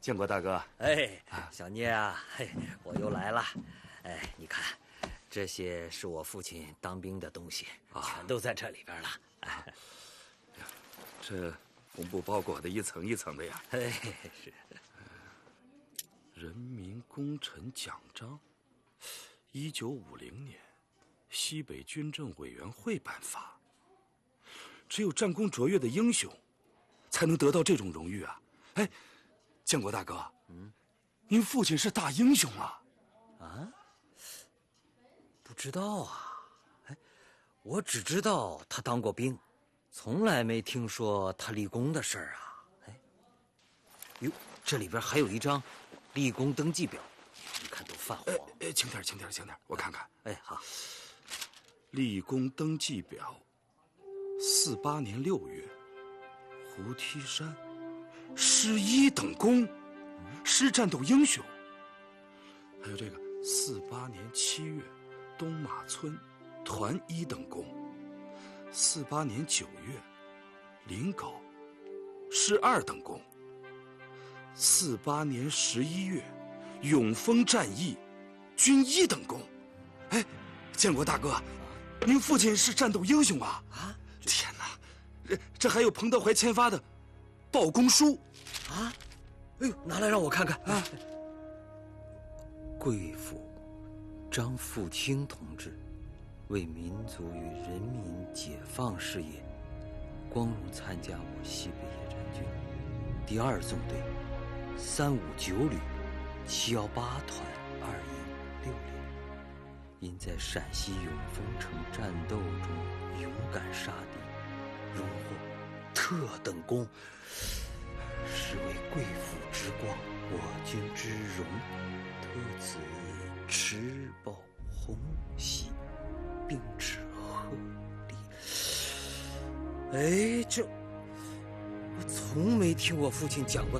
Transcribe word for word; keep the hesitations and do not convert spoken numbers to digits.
建国大哥。 哎，小聂啊，嘿，我又来了。哎，你看，这些是我父亲当兵的东西，啊、全都在这里边了。哎， 呀，这红布包裹的一层一层的呀。 哎，是。 人民功臣奖章，一九五零年，西北军政委员会颁发。只有战功卓越的英雄，才能得到这种荣誉啊！哎，建国大哥，嗯，您父亲是大英雄啊！ 啊？不知道啊，哎，我只知道他当过兵，从来没听说他立功的事儿啊。哎，哟，这里边还有一张立功登记表，你看都泛黄。 哎哎，轻点，轻点，轻点，我看看。 哎，好。 立功登记表，四八年六月，胡梯山，师一等功，师战斗英雄。还有这个四八年七月，东马村，团一等功。四八年九月，临皋，师二等功。四八年十一月，永丰战役，军一等功。哎，建国大哥，您父亲是战斗英雄啊！啊，天哪，这这还有彭德怀签发的报功书啊！哎呦，拿来让我看看啊！贵府张富清同志为民族与人民解放事业，光荣参加我西北野战军第二纵队三五九旅七幺八团二营六连，因在陕西永丰城战斗中勇敢杀敌，荣获特等功，是为贵府之光，我军之荣，特此持报红喜，并致贺礼。哎，这我从没听我父亲讲过